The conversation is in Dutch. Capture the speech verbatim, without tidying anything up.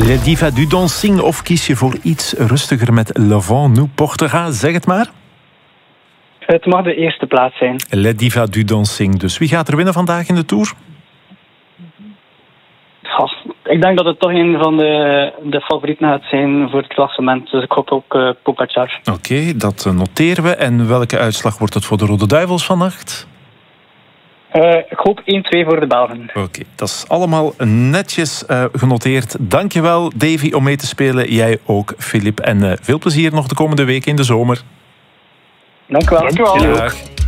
Le Diva du Dancing, of kies je voor iets rustiger met Le Vent nous portera? Zeg het maar. Het mag de eerste plaats zijn. Le Diva du Dancing. Dus wie gaat er winnen vandaag in de Tour? Ja, ik denk dat het toch een van de, de favorieten gaat zijn voor het klassement. Dus ik hoop ook uh, Pogacar. Oké, okay, dat noteren we. En welke uitslag wordt het voor de Rode Duivels vannacht? Uh, ik hoop één twee voor de Belgen. Oké, okay, dat is allemaal netjes uh, genoteerd. Dankjewel, Davy, om mee te spelen. Jij ook, Filip. En uh, veel plezier nog de komende weken in de zomer. Dank u wel. Dank u wel. Dag.